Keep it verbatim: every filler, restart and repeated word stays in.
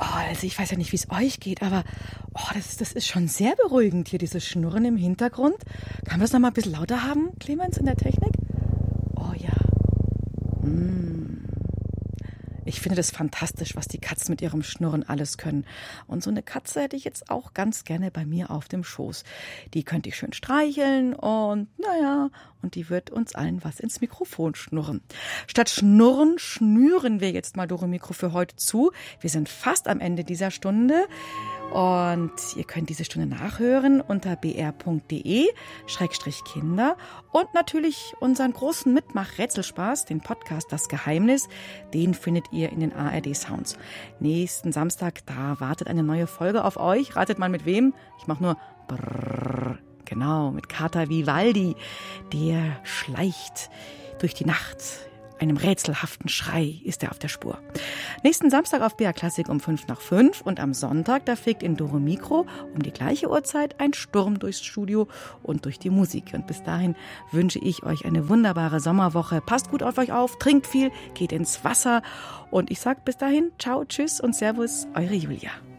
Oh, also ich weiß ja nicht, wie es euch geht, aber oh, das, das ist schon sehr beruhigend hier, dieses Schnurren im Hintergrund. Kann man das noch mal ein bisschen lauter haben, Clemens, in der Technik? Oh ja. Mm. Ich finde das fantastisch, was die Katzen mit ihrem Schnurren alles können. Und so eine Katze hätte ich jetzt auch ganz gerne bei mir auf dem Schoß. Die könnte ich schön streicheln und, naja, und die wird uns allen was ins Mikrofon schnurren. Statt Schnurren schnüren wir jetzt mal Doro Mikro für heute zu. Wir sind fast am Ende dieser Stunde. Und ihr könnt diese Stunde nachhören unter b r punkt d e Schrägstrich Kinder und natürlich unseren großen Mitmach-Rätselspaß, den Podcast Das Geheimnis, den findet ihr in den A R D-Sounds. Nächsten Samstag, da wartet eine neue Folge auf euch. Ratet mal mit wem? Ich mache nur Brrrr. Genau, mit Kater Vivaldi. Der schleicht durch die Nacht. Einem rätselhaften Schrei ist er auf der Spur. Nächsten Samstag auf B R Klassik um fünf nach fünf und am Sonntag, da fegt in Doro Mikro um die gleiche Uhrzeit ein Sturm durchs Studio und durch die Musik. Und bis dahin wünsche ich euch eine wunderbare Sommerwoche. Passt gut auf euch auf, trinkt viel, geht ins Wasser. Und ich sage bis dahin, ciao, tschüss und servus, eure Julia.